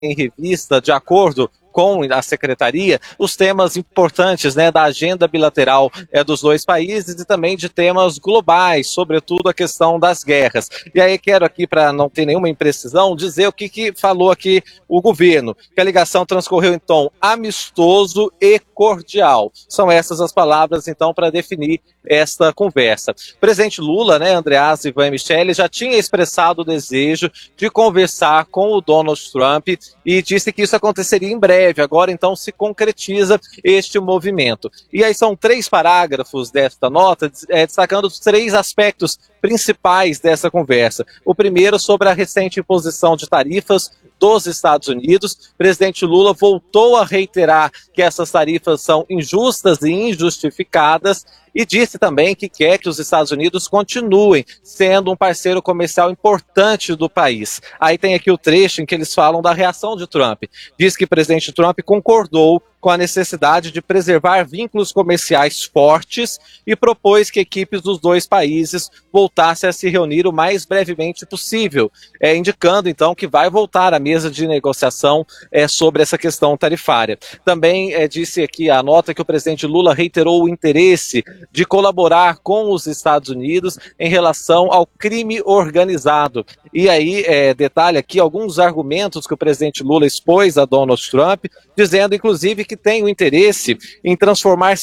em revista, de acordo com a secretaria, os temas importantes, né, da agenda bilateral dos dois países e também de temas globais, sobretudo a questão das guerras. E aí quero aqui, para não ter nenhuma imprecisão, dizer o que falou aqui o governo, que a ligação transcorreu em tom amistoso e cordial. São essas as palavras, então, para definir esta conversa. O presidente Lula, né, Andreasa Ivan e Michele, já tinha expressado o desejo de conversar com o Donald Trump e disse que isso aconteceria em breve. Agora, então, se concretiza este movimento. E aí são 3 parágrafos desta nota, destacando os 3 aspectos principais dessa conversa. O primeiro, sobre a recente imposição de tarifas dos Estados Unidos. O presidente Lula voltou a reiterar que essas tarifas são injustas e injustificadas e disse também que quer que os Estados Unidos continuem sendo um parceiro comercial importante do país. Aí tem aqui o trecho em que eles falam da reação de Trump. Diz que o presidente Trump concordou com a necessidade de preservar vínculos comerciais fortes e propôs que equipes dos dois países voltassem a se reunir o mais brevemente possível, indicando então que vai voltar à mesa de negociação sobre essa questão tarifária. Também disse aqui a nota que o presidente Lula reiterou o interesse de colaborar com os Estados Unidos em relação ao crime organizado. E aí detalhe aqui alguns argumentos que o presidente Lula expôs a Donald Trump, dizendo inclusive que tem o interesse em transformar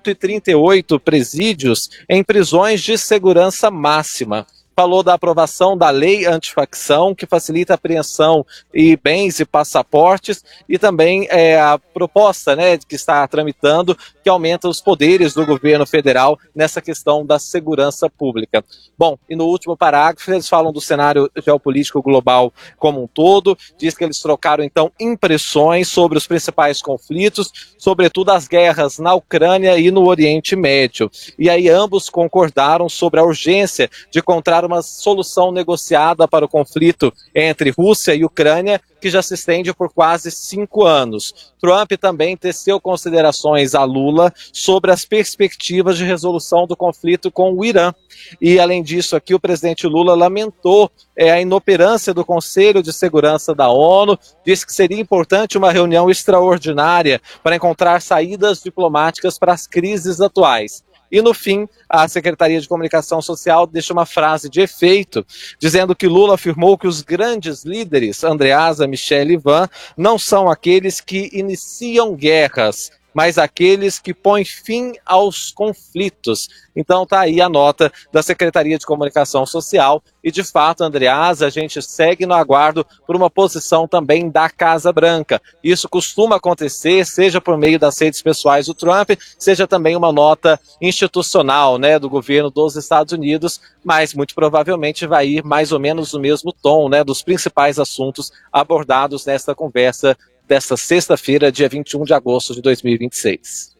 138 presídios em prisões de segurança máxima. Falou da aprovação da lei antifacção, que facilita a apreensão de bens e passaportes, e também a proposta, né, que está tramitando, que aumenta os poderes do governo federal nessa questão da segurança pública. Bom, e no último parágrafo eles falam do cenário geopolítico global como um todo, diz que eles trocaram então impressões sobre os principais conflitos, sobretudo as guerras na Ucrânia e no Oriente Médio. E aí ambos concordaram sobre a urgência de encontrar uma solução negociada para o conflito entre Rússia e Ucrânia, que já se estende por quase 5 anos. Trump também teceu considerações a Lula sobre as perspectivas de resolução do conflito com o Irã. E, além disso, aqui o presidente Lula lamentou a inoperância do Conselho de Segurança da ONU, disse que seria importante uma reunião extraordinária para encontrar saídas diplomáticas para as crises atuais. E, no fim, a Secretaria de Comunicação Social deixa uma frase de efeito, dizendo que Lula afirmou que os grandes líderes, Andreasa, Michele e Ivan, não são aqueles que iniciam guerras, mas aqueles que põem fim aos conflitos. Então tá aí a nota da Secretaria de Comunicação Social e, de fato, Andreasa, a gente segue no aguardo por uma posição também da Casa Branca. Isso costuma acontecer, seja por meio das redes pessoais do Trump, seja também uma nota institucional, né, do governo dos Estados Unidos, mas muito provavelmente vai ir mais ou menos no mesmo tom, né, dos principais assuntos abordados nesta conversa desta sexta-feira, dia 21 de agosto de 2026.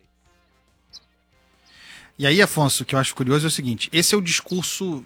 E aí, Afonso, o que eu acho curioso é o seguinte, esse é o discurso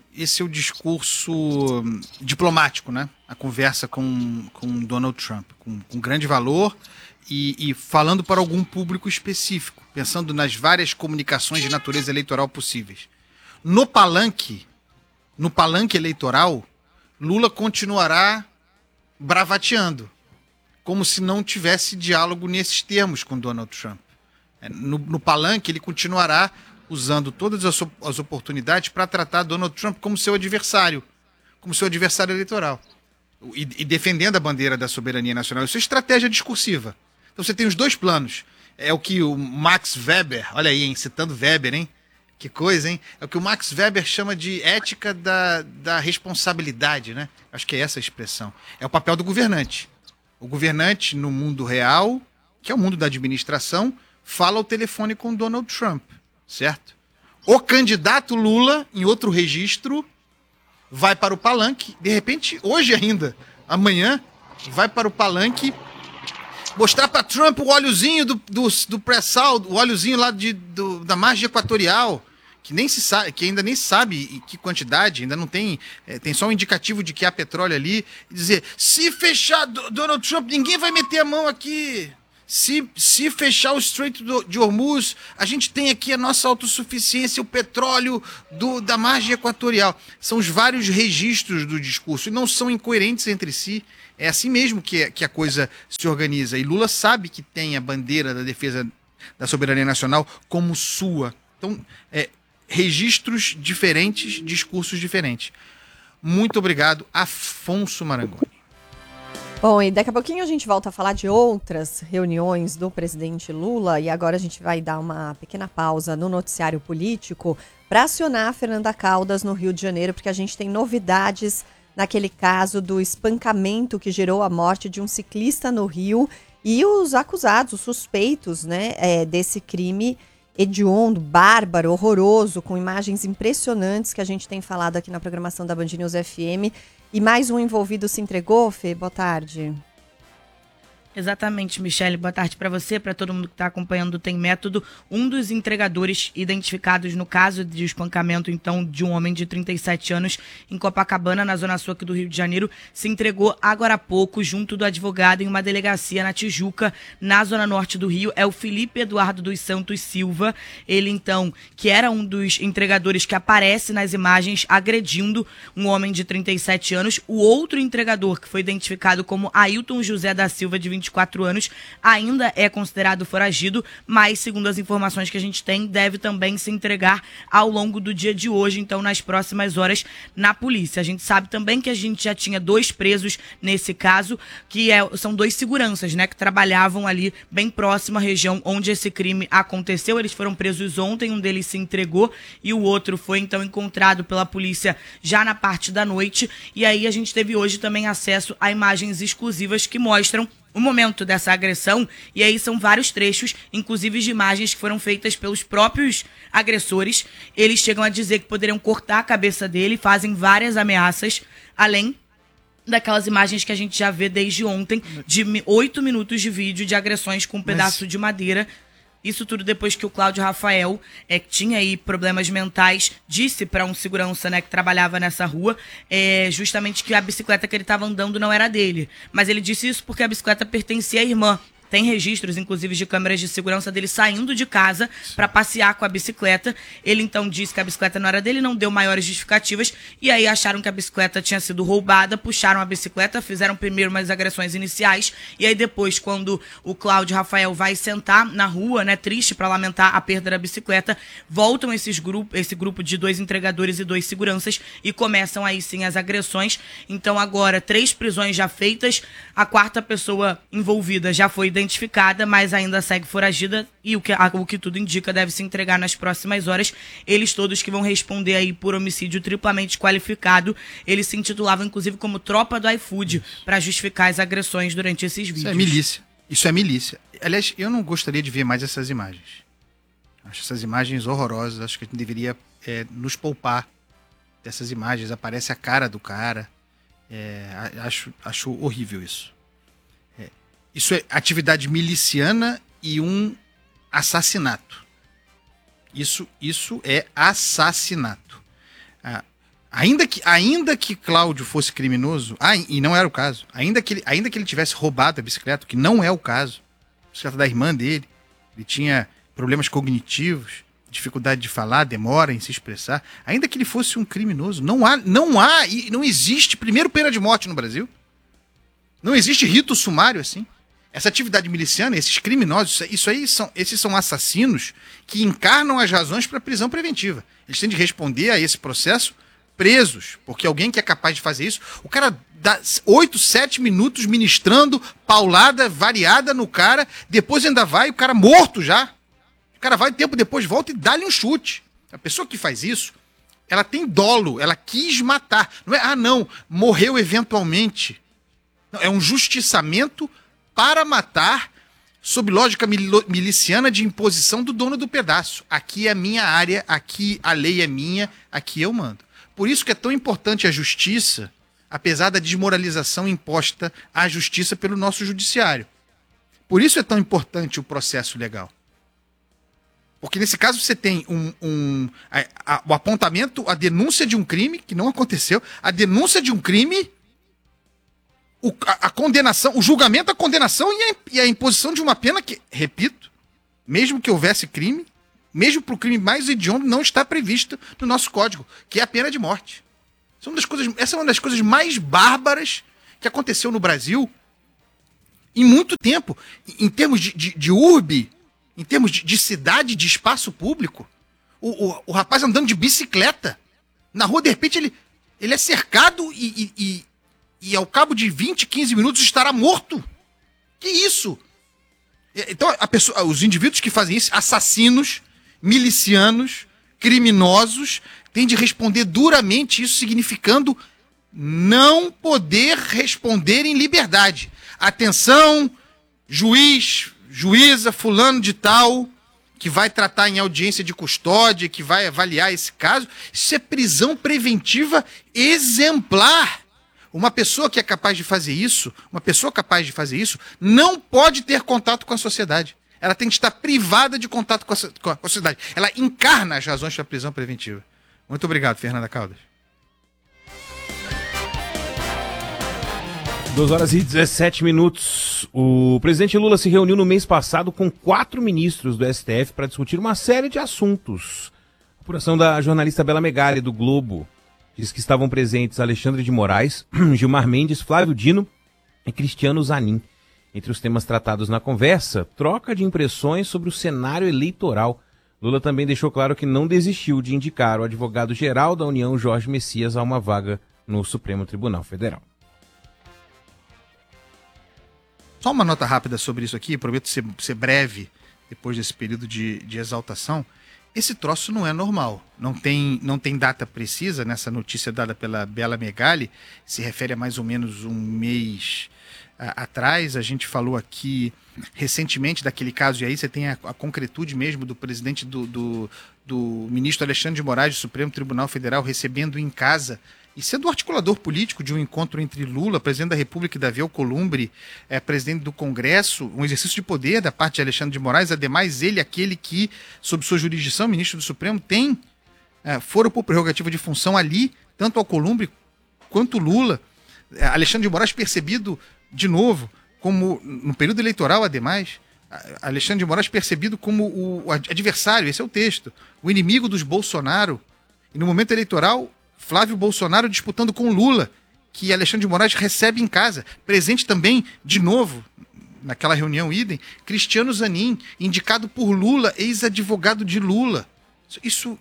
diplomático, né? A conversa com Donald Trump, com grande valor e falando para algum público específico, pensando nas várias comunicações de natureza eleitoral possíveis. No palanque eleitoral, Lula continuará bravateando, como se não tivesse diálogo nesses termos com Donald Trump. No palanque, ele continuará usando todas as oportunidades para tratar Donald Trump como seu adversário eleitoral, e defendendo a bandeira da soberania nacional. Isso é estratégia discursiva. Então você tem os dois planos. É o que o Max Weber, olha aí, hein, citando Weber, hein? Que coisa, hein? É o que o Max Weber chama de ética da responsabilidade, né? Acho que é essa a expressão. É o papel do governante. O governante no mundo real, que é o mundo da administração, fala ao telefone com Donald Trump, certo? O candidato Lula, em outro registro, vai para o palanque, de repente, hoje ainda, amanhã, vai para o palanque mostrar para Trump o óleozinho do pré-sal, o óleozinho lá da margem equatorial, que ainda nem sabe que quantidade, ainda não tem, tem só um indicativo de que há petróleo ali, e dizer, se fechar Donald Trump, ninguém vai meter a mão aqui. Se fechar o Strait de Hormuz, a gente tem aqui a nossa autossuficiência, o petróleo da margem equatorial. São os vários registros do discurso, e não são incoerentes entre si. É assim mesmo que a coisa se organiza. E Lula sabe que tem a bandeira da defesa da soberania nacional como sua. Então, registros diferentes, discursos diferentes. Muito obrigado, Afonso Marangoni. Bom, e daqui a pouquinho a gente volta a falar de outras reuniões do presidente Lula, e agora a gente vai dar uma pequena pausa no noticiário político para acionar a Fernanda Caldas no Rio de Janeiro, porque a gente tem novidades naquele caso do espancamento que gerou a morte de um ciclista no Rio, e os acusados, os suspeitos, né, desse crime hediondo, bárbaro, horroroso, com imagens impressionantes que a gente tem falado aqui na programação da Band News FM. E mais um envolvido se entregou, Fê? Boa tarde. Exatamente, Michele. Boa tarde para você, para todo mundo que está acompanhando o Tem Método. Um dos entregadores identificados no caso de espancamento, então, de um homem de 37 anos em Copacabana, na zona sul aqui do Rio de Janeiro, se entregou agora há pouco, junto do advogado, em uma delegacia na Tijuca, na zona norte do Rio. É o Felipe Eduardo dos Santos Silva. Ele, então, que era um dos entregadores que aparece nas imagens, agredindo um homem de 37 anos. O outro entregador, que foi identificado como Ailton José da Silva, de 24 anos, ainda é considerado foragido, mas, segundo as informações que a gente tem, deve também se entregar ao longo do dia de hoje, então nas próximas horas, na polícia. A gente sabe também que a gente já tinha 2 presos nesse caso, que são 2 seguranças, né, que trabalhavam ali bem próximo à região onde esse crime aconteceu. Eles foram presos ontem, um deles se entregou e o outro foi então encontrado pela polícia já na parte da noite. E aí a gente teve hoje também acesso a imagens exclusivas que mostram o momento dessa agressão, e aí são vários trechos, inclusive de imagens que foram feitas pelos próprios agressores. Eles chegam a dizer que poderiam cortar a cabeça dele, fazem várias ameaças, além daquelas imagens que a gente já vê desde ontem, de 8 minutos de vídeo de agressões com um pedaço de madeira. Isso tudo depois que o Cláudio Rafael, que tinha aí problemas mentais, disse para um segurança, né, que trabalhava nessa rua, justamente que a bicicleta que ele estava andando não era dele. Mas ele disse isso porque a bicicleta pertencia à irmã. Tem registros, inclusive, de câmeras de segurança dele saindo de casa para passear com a bicicleta. Ele, então, disse que a bicicleta não era dele, não deu maiores justificativas. E aí acharam que a bicicleta tinha sido roubada, puxaram a bicicleta, fizeram primeiro umas agressões iniciais. E aí depois, quando o Cláudio Rafael vai sentar na rua, né, triste para lamentar a perda da bicicleta, voltam esse grupo de 2 entregadores e 2 seguranças e começam aí sim as agressões. Então agora 3 prisões já feitas, a 4ª pessoa envolvida já foi identificada, mas ainda segue foragida e o que tudo indica deve se entregar nas próximas horas. Eles todos que vão responder aí por homicídio triplamente qualificado. Eles se intitulavam inclusive como tropa do iFood para justificar as agressões durante esses vídeos. Isso é milícia. Isso é milícia. Aliás, eu não gostaria de ver mais essas imagens. Acho essas imagens horrorosas. Acho que a gente deveria nos poupar dessas imagens. Aparece a cara do cara. Acho horrível isso. Isso é atividade miliciana e um assassinato. Isso é assassinato. Ainda que Cláudio fosse criminoso, e não era o caso, ainda que ele tivesse roubado a bicicleta, que não é o caso, a bicicleta da irmã dele, ele tinha problemas cognitivos, dificuldade de falar, demora em se expressar, ainda que ele fosse um criminoso, não existe, primeiro, pena de morte no Brasil, não existe rito sumário assim. Essa atividade miliciana, esses criminosos, esses são assassinos que encarnam as razões para prisão preventiva. Eles têm de responder a esse processo presos, porque alguém que é capaz de fazer isso, o cara dá 8, 7 minutos ministrando paulada variada no cara, depois ainda vai, o cara morto já. O cara vai, tempo depois volta e dá-lhe um chute. A pessoa que faz isso, ela tem dolo, ela quis matar. Não é, morreu eventualmente. Não, é um justiçamento para matar, sob lógica miliciana de imposição do dono do pedaço. Aqui é a minha área, aqui a lei é minha, aqui eu mando. Por isso que é tão importante a justiça, apesar da desmoralização imposta à justiça pelo nosso judiciário. Por isso é tão importante o processo legal. Porque nesse caso você tem o apontamento, a denúncia de um crime, que não aconteceu, a denúncia de um crime, a condenação, o julgamento, a condenação e a imposição de uma pena que, repito, mesmo que houvesse crime, mesmo para o crime mais hediondo, não está prevista no nosso código, que é a pena de morte. Essa é uma das coisas mais bárbaras que aconteceu no Brasil em muito tempo, em termos de urbe, em termos de cidade, de espaço público. O rapaz andando de bicicleta na rua, de repente ele é cercado e ao cabo de 20, 15 minutos estará morto. Que isso? Então, os indivíduos que fazem isso, assassinos, milicianos, criminosos, têm de responder duramente, isso significando não poder responder em liberdade. Atenção, juiz, juíza, fulano de tal, que vai tratar em audiência de custódia, que vai avaliar esse caso. Isso é prisão preventiva exemplar. Uma pessoa que é capaz de fazer isso, não pode ter contato com a sociedade. Ela tem que estar privada de contato com a sociedade. Ela encarna as razões da prisão preventiva. Muito obrigado, Fernanda Caldas. 2h17. O presidente Lula se reuniu no mês passado com 4 ministros do STF para discutir uma série de assuntos. A apuração da jornalista Bela Megali, do Globo, diz que estavam presentes Alexandre de Moraes, Gilmar Mendes, Flávio Dino e Cristiano Zanin. Entre os temas tratados na conversa, troca de impressões sobre o cenário eleitoral. Lula também deixou claro que não desistiu de indicar o advogado-geral da União, Jorge Messias, a uma vaga no Supremo Tribunal Federal. Só uma nota rápida sobre isso aqui, prometo ser breve depois desse período de exaltação. Esse troço não é normal, não tem data precisa nessa notícia dada pela Bela Megali, se refere a mais ou menos um mês atrás. A gente falou aqui recentemente daquele caso, e aí você tem a concretude mesmo do presidente do ministro Alexandre de Moraes do Supremo Tribunal Federal recebendo em casa e sendo o articulador político de um encontro entre Lula, presidente da República, e Davi Alcolumbre, presidente do Congresso, um exercício de poder da parte de Alexandre de Moraes, ademais ele, aquele que, sob sua jurisdição, ministro do Supremo, tem foro por prerrogativa de função ali, tanto Alcolumbre quanto Lula. Alexandre de Moraes percebido, de novo, como, no período eleitoral, ademais, Alexandre de Moraes percebido como o adversário, esse é o texto, o inimigo dos Bolsonaro, e no momento eleitoral, Flávio Bolsonaro disputando com Lula, que Alexandre de Moraes recebe em casa. Presente também, de novo, naquela reunião idem, Cristiano Zanin, indicado por Lula, ex-advogado de Lula. Isso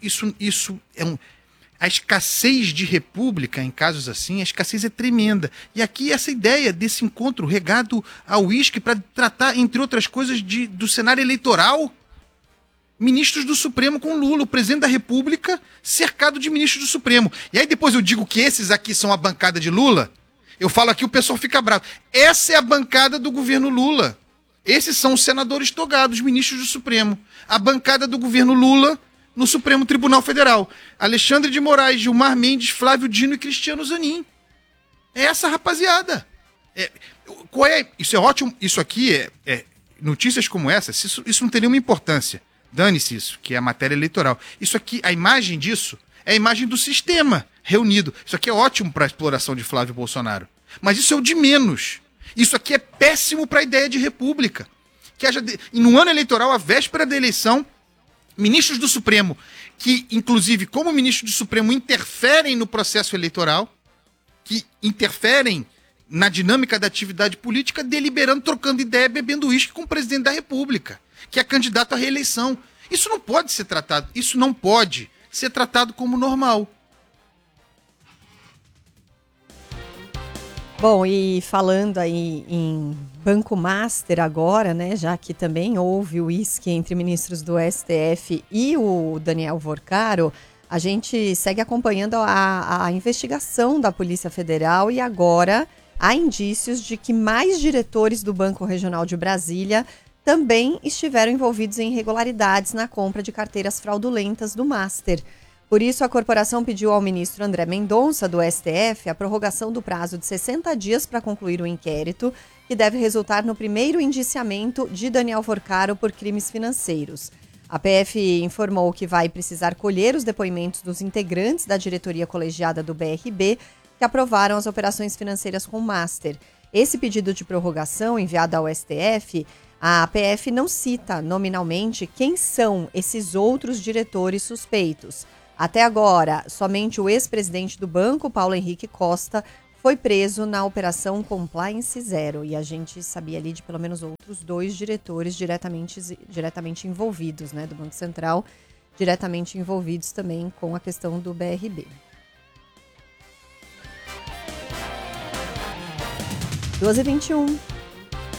é a escassez de república em casos assim, a escassez é tremenda. E aqui essa ideia desse encontro regado ao uísque para tratar, entre outras coisas, do cenário eleitoral. Ministros do Supremo com Lula, o presidente da República cercado de ministros do Supremo. E aí depois eu digo que esses aqui são a bancada de Lula, eu falo aqui, o pessoal fica bravo. Essa é a bancada do governo Lula. Esses são os senadores togados, ministros do Supremo. A bancada do governo Lula no Supremo Tribunal Federal. Alexandre de Moraes, Gilmar Mendes, Flávio Dino e Cristiano Zanin. É essa rapaziada. Isso é ótimo, isso aqui notícias como essa, isso não tem nenhuma importância. Dane-se isso, que é a matéria eleitoral. Isso aqui, a imagem disso, é a imagem do sistema reunido. Isso aqui é ótimo para a exploração de Flávio Bolsonaro. Mas isso é o de menos. Isso aqui é péssimo para a ideia de república. E no ano eleitoral, a véspera da eleição, ministros do Supremo, que, inclusive, como ministros do Supremo, interferem no processo eleitoral, que interferem na dinâmica da atividade política, deliberando, trocando ideia, bebendo uísque com o presidente da República, que é candidato à reeleição. Isso não pode ser tratado como normal. Bom, e falando aí em Banco Master agora, né, já que também houve o uísque entre ministros do STF e o Daniel Vorcaro, a gente segue acompanhando a investigação da Polícia Federal e agora há indícios de que mais diretores do Banco Regional de Brasília também estiveram envolvidos em irregularidades na compra de carteiras fraudulentas do Master. Por isso, a corporação pediu ao ministro André Mendonça, do STF, a prorrogação do prazo de 60 dias para concluir o inquérito, que deve resultar no primeiro indiciamento de Daniel Vorcaro por crimes financeiros. A PF informou que vai precisar colher os depoimentos dos integrantes da diretoria colegiada do BRB, que aprovaram as operações financeiras com o Master. Esse pedido de prorrogação, enviado ao STF, a PF não cita nominalmente quem são esses outros diretores suspeitos. Até agora, somente o ex-presidente do banco, Paulo Henrique Costa, foi preso na Operação Compliance Zero. E a gente sabia ali de pelo menos outros 2 diretores diretamente envolvidos, né, do Banco Central, diretamente envolvidos também com a questão do BRB. 12h21.